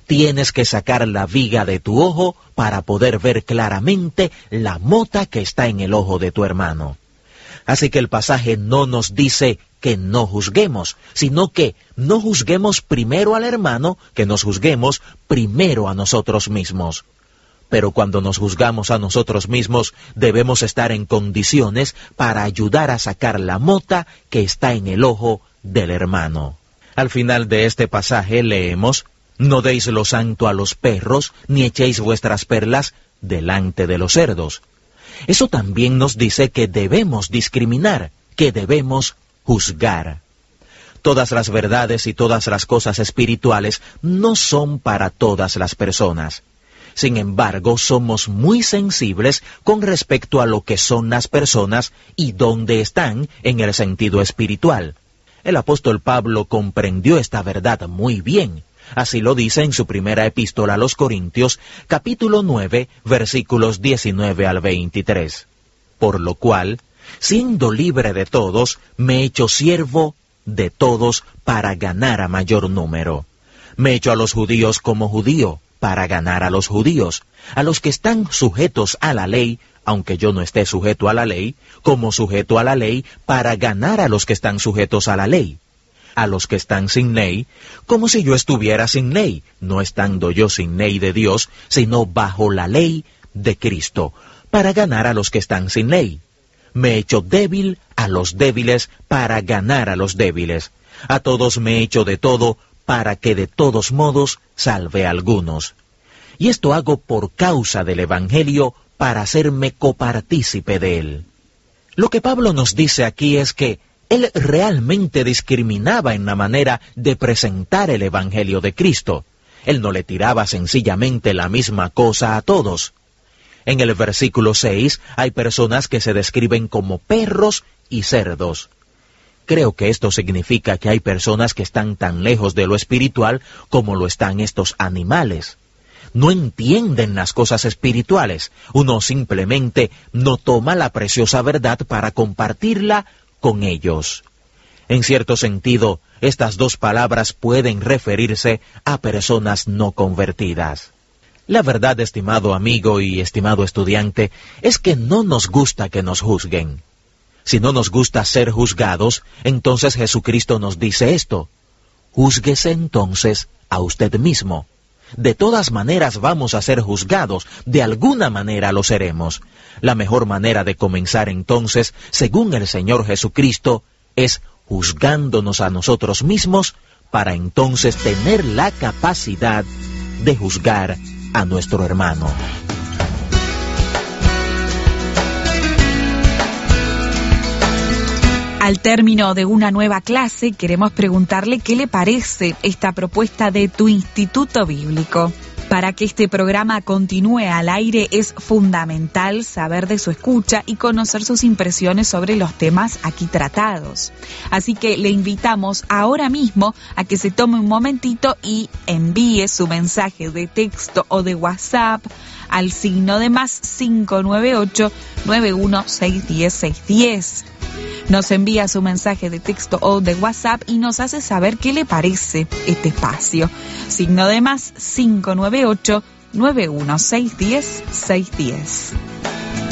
tienes que sacar la viga de tu ojo para poder ver claramente la mota que está en el ojo de tu hermano. Así que el pasaje no nos dice que no juzguemos, sino que no juzguemos primero al hermano, que nos juzguemos primero a nosotros mismos. Pero cuando nos juzgamos a nosotros mismos, debemos estar en condiciones para ayudar a sacar la mota que está en el ojo del hermano. Al final de este pasaje leemos: no deis lo santo a los perros, ni echéis vuestras perlas delante de los cerdos. Eso también nos dice que debemos discriminar, que debemos juzgar. Todas las verdades y todas las cosas espirituales no son para todas las personas. Sin embargo, somos muy sensibles con respecto a lo que son las personas y dónde están en el sentido espiritual. El apóstol Pablo comprendió esta verdad muy bien. Así lo dice en su primera epístola a los Corintios, capítulo 9, versículos 19 al 23. Por lo cual, siendo libre de todos, me he hecho siervo de todos para ganar a mayor número. Me he hecho a los judíos como judío, para ganar a los judíos, a los que están sujetos a la ley, aunque yo no esté sujeto a la ley, como sujeto a la ley, para ganar a los que están sujetos a la ley. A los que están sin ley, como si yo estuviera sin ley, no estando yo sin ley de Dios, sino bajo la ley de Cristo, para ganar a los que están sin ley. Me he hecho débil a los débiles para ganar a los débiles. A todos me he hecho de todo, para que de todos modos salve a algunos. Y esto hago por causa del Evangelio, para hacerme copartícipe de él. Lo que Pablo nos dice aquí es que él realmente discriminaba en la manera de presentar el Evangelio de Cristo. Él no le tiraba sencillamente la misma cosa a todos. En el versículo 6 hay personas que se describen como perros y cerdos. Creo que esto significa que hay personas que están tan lejos de lo espiritual como lo están estos animales. No entienden las cosas espirituales. Uno simplemente no toma la preciosa verdad para compartirla con ellos. En cierto sentido, estas dos palabras pueden referirse a personas no convertidas. La verdad, estimado amigo y estimado estudiante, es que no nos gusta que nos juzguen. Si no nos gusta ser juzgados, entonces Jesucristo nos dice esto: júzguese entonces a usted mismo. De todas maneras vamos a ser juzgados, de alguna manera lo seremos. La mejor manera de comenzar entonces, según el Señor Jesucristo, es juzgándonos a nosotros mismos, para entonces tener la capacidad de juzgar a nuestro hermano. Al término de una nueva clase, queremos preguntarle qué le parece esta propuesta de tu Instituto Bíblico. Para que este programa continúe al aire es fundamental saber de su escucha y conocer sus impresiones sobre los temas aquí tratados. Así que le invitamos ahora mismo a que se tome un momentito y envíe su mensaje de texto o de WhatsApp al signo de más 598-916110-610. Nos envía su mensaje de texto o de WhatsApp y nos hace saber qué le parece este espacio. Signo de más 598-916110-610.